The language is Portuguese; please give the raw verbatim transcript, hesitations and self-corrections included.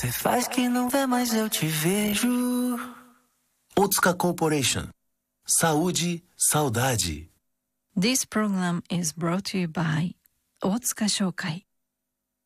Cê faz que não vê, mas eu te vejo. Otsuka Corporation. Saúde, saudade. This program is brought to you by Otsuka Shokai.